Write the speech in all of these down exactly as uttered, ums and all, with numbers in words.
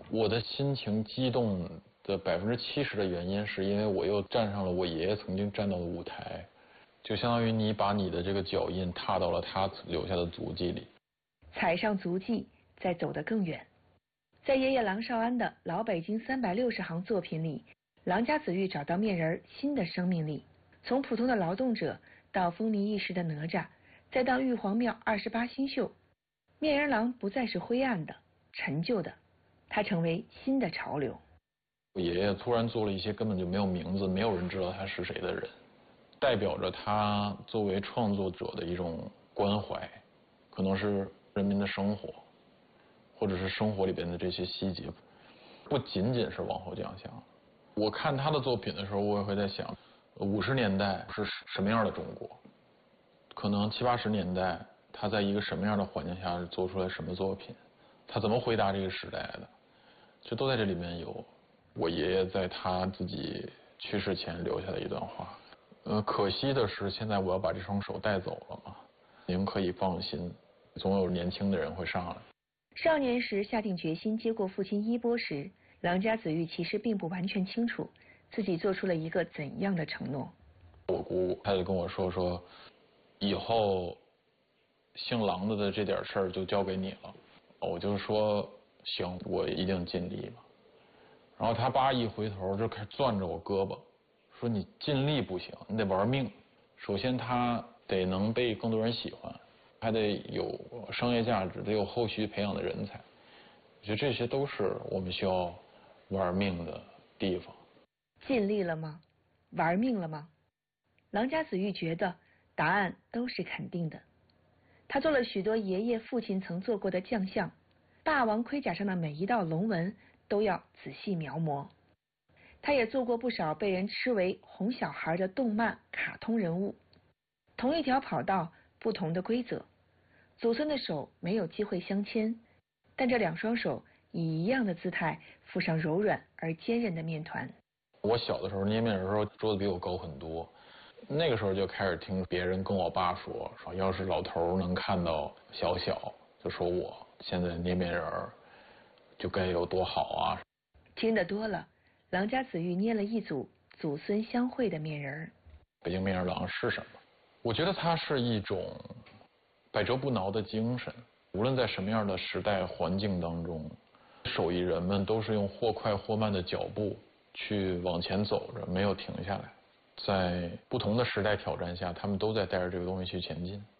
我的心情激动的百分之七十的原因，是因为我又站上了我爷爷曾经站到的舞台，就相当于你把你的这个脚印踏到了他留下的足迹里， 踩上足迹，再走得更远。在爷爷郎绍安的老北京三百六十行作品里，郎家子玉找到面人新的生命力，从普通的劳动者到风靡一时的哪吒，再到玉皇庙二十八星宿，面人郎不再是灰暗的、陈旧的，他成为新的潮流。 我爷爷突然做了一些根本就没有名字、没有人知道他是谁的人，代表着他作为创作者的一种关怀，可能是人民的生活，或者是生活里边的这些细节，不仅仅是王侯将相。我看他的作品的时候，我也会在想，五十年代是什么样的中国？可能七八十年代他在一个什么样的环境下做出来什么作品？他怎么回答这个时代的？这都在这里面有。我爷爷在他自己去世前留下的一段话。呃，可惜的是，现在我要把这双手带走了嘛。您可以放心，总有年轻的人会上来。 少年时下定决心接过父亲衣钵时，郎家子玉其实并不完全清楚自己做出了一个怎样的承诺。 我姑她就跟我说说，以后姓郎的的这点事儿就交给你了。我就说行，我一定尽力吧。然后他爸一回头就开始攥着我胳膊，说你尽力不行，你得玩命。首先他得能被更多人喜欢，还得有商业价值，得有后续培养的人才。我觉得这些都是我们需要玩命的地方。 尽力了吗？玩命了吗？郎家子玉觉得答案都是肯定的。他做了许多爷爷父亲曾做过的将相，霸王盔甲上的每一道龙纹都要仔细描摹。他也做过不少被人吃为哄小孩的动漫卡通人物。同一条跑道，不同的规则，祖孙的手没有机会相牵，但这两双手以一样的姿态附上柔软而坚韧的面团。 我小的时候捏面人的时候，桌子比我高很多，那个时候就开始听别人跟我爸说，说要是老头能看到小小，就说我现在捏面人就该有多好啊。 听得多了，郎家子玉捏了一组祖孙相会的面人。 北京面人郎是什么？我觉得它是一种百折不挠的精神，无论在什么样的时代环境当中，手艺人们都是用或快或慢的脚步去往前走着，没有停下来。在不同的时代挑战下，他们都在带着这个东西去前进。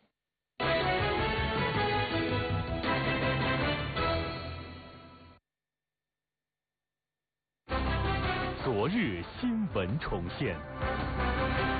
昨日新闻重现。